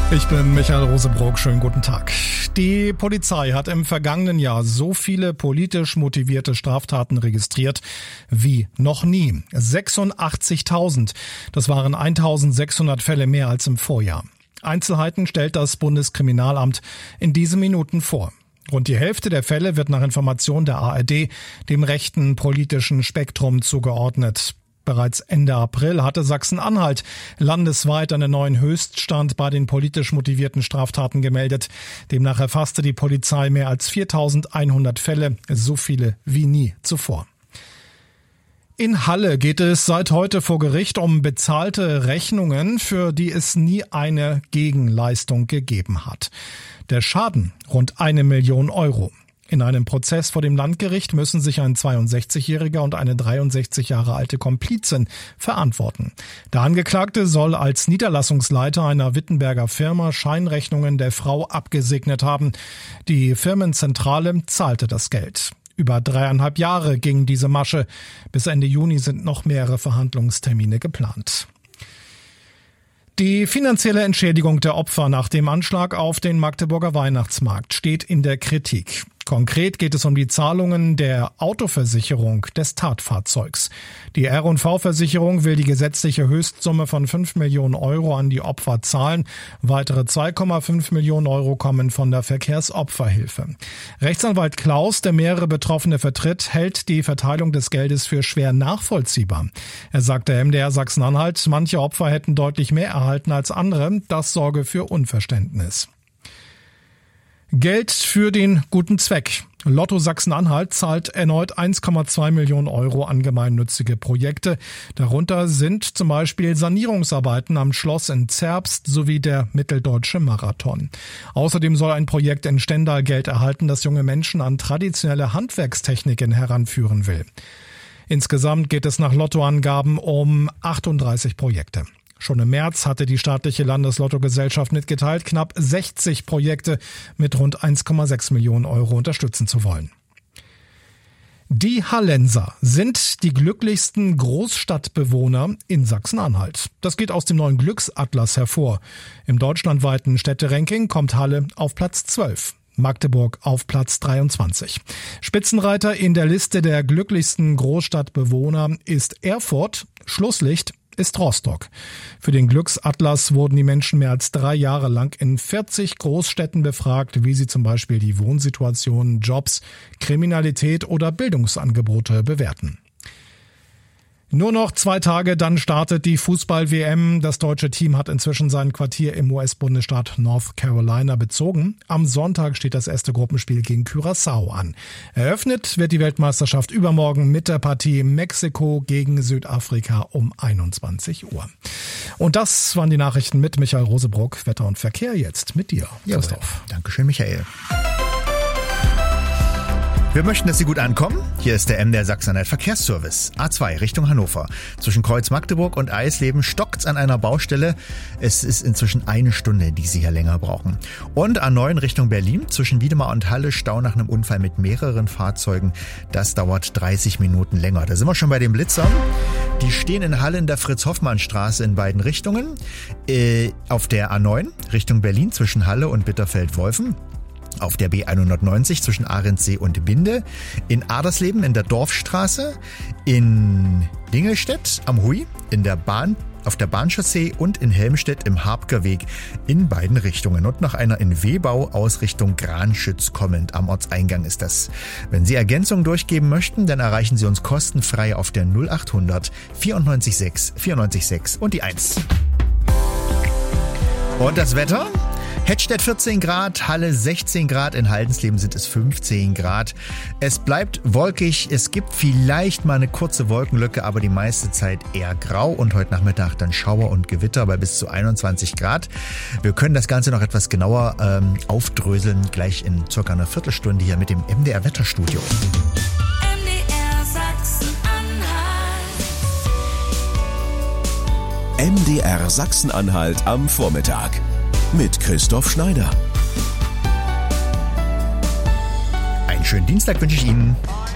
Ich bin Michael Rosebrock, schönen guten Tag. Die Polizei hat im vergangenen Jahr so viele politisch motivierte Straftaten registriert wie noch nie. 86.000. Das waren 1.600 Fälle mehr als im Vorjahr. Einzelheiten stellt das Bundeskriminalamt in diesen Minuten vor. Rund die Hälfte der Fälle wird nach Information der ARD dem rechten politischen Spektrum zugeordnet. Bereits Ende April hatte Sachsen-Anhalt landesweit einen neuen Höchststand bei den politisch motivierten Straftaten gemeldet. Demnach erfasste die Polizei mehr als 4.100 Fälle, so viele wie nie zuvor. In Halle geht es seit heute vor Gericht um bezahlte Rechnungen, für die es nie eine Gegenleistung gegeben hat. Der Schaden rund 1 Million Euro. In einem Prozess vor dem Landgericht müssen sich ein 62-Jähriger und eine 63 Jahre alte Komplizin verantworten. Der Angeklagte soll als Niederlassungsleiter einer Wittenberger Firma Scheinrechnungen der Frau abgesegnet haben. Die Firmenzentrale zahlte das Geld. Über 3,5 Jahre ging diese Masche. Bis Ende Juni sind noch mehrere Verhandlungstermine geplant. Die finanzielle Entschädigung der Opfer nach dem Anschlag auf den Magdeburger Weihnachtsmarkt steht in der Kritik. Konkret geht es um die Zahlungen der Autoversicherung des Tatfahrzeugs. Die R&V-Versicherung will die gesetzliche Höchstsumme von 5 Millionen Euro an die Opfer zahlen. Weitere 2,5 Millionen Euro kommen von der Verkehrsopferhilfe. Rechtsanwalt Klaus, der mehrere Betroffene vertritt, hält die Verteilung des Geldes für schwer nachvollziehbar. Er sagt der MDR Sachsen-Anhalt, manche Opfer hätten deutlich mehr erhalten als andere. Das sorge für Unverständnis. Geld für den guten Zweck. Lotto Sachsen-Anhalt zahlt erneut 1,2 Millionen Euro an gemeinnützige Projekte. Darunter sind zum Beispiel Sanierungsarbeiten am Schloss in Zerbst sowie der Mitteldeutsche Marathon. Außerdem soll ein Projekt in Stendal Geld erhalten, das junge Menschen an traditionelle Handwerkstechniken heranführen will. Insgesamt geht es nach Lottoangaben um 38 Projekte. Schon im März hatte die staatliche Landeslottogesellschaft mitgeteilt, knapp 60 Projekte mit rund 1,6 Millionen Euro unterstützen zu wollen. Die Hallenser sind die glücklichsten Großstadtbewohner in Sachsen-Anhalt. Das geht aus dem neuen Glücksatlas hervor. Im deutschlandweiten Städteranking kommt Halle auf Platz 12. Magdeburg auf Platz 23. Spitzenreiter in der Liste der glücklichsten Großstadtbewohner ist Erfurt. Schlusslicht ist Rostock. Für den Glücksatlas wurden die Menschen mehr als 3 Jahre lang in 40 Großstädten befragt, wie sie zum Beispiel die Wohnsituation, Jobs, Kriminalität oder Bildungsangebote bewerten. Nur noch 2 Tage, dann startet die Fußball-WM. Das deutsche Team hat inzwischen sein Quartier im US-Bundesstaat North Carolina bezogen. Am Sonntag steht das erste Gruppenspiel gegen Curaçao an. Eröffnet wird die Weltmeisterschaft übermorgen mit der Partie Mexiko gegen Südafrika um 21 Uhr. Und das waren die Nachrichten mit Michael Rosebrock. Wetter und Verkehr jetzt mit dir, Christoph. Dankeschön, Michael. Wir möchten, dass Sie gut ankommen. Hier ist der MDR Sachsen-Anhalt Verkehrsservice. A2 Richtung Hannover. Zwischen Kreuz Magdeburg und Eisleben stockt's an einer Baustelle. Es ist inzwischen 1 Stunde, die Sie hier länger brauchen. Und A9 Richtung Berlin. Zwischen Wiedemar und Halle Stau nach einem Unfall mit mehreren Fahrzeugen. Das dauert 30 Minuten länger. Da sind wir schon bei den Blitzern. Die stehen in Halle in der Fritz-Hoffmann-Straße in beiden Richtungen. Auf der A9 Richtung Berlin zwischen Halle und Bitterfeld-Wolfen. Auf der B190 zwischen Ahrensee und Binde, in Adersleben in der Dorfstraße, in Dingelstedt am Huy, auf der Bahnchaussee und in Helmstedt im Habgerweg in beiden Richtungen. Und noch einer in Wehbau aus Richtung Granschütz kommend. Am Ortseingang ist das. Wenn Sie Ergänzungen durchgeben möchten, dann erreichen Sie uns kostenfrei auf der 0800 94 6 94 6 und die 1. Und das Wetter? Hettstedt 14 Grad, Halle 16 Grad, in Haldensleben sind es 15 Grad. Es bleibt wolkig, es gibt vielleicht mal eine kurze Wolkenlücke, aber die meiste Zeit eher grau und heute Nachmittag dann Schauer und Gewitter bei bis zu 21 Grad. Wir können das Ganze noch etwas genauer aufdröseln, gleich in circa einer Viertelstunde hier mit dem MDR Wetterstudio. MDR Sachsen-Anhalt am Vormittag mit Christoph Schneider. Einen schönen Dienstag wünsche ich Ihnen.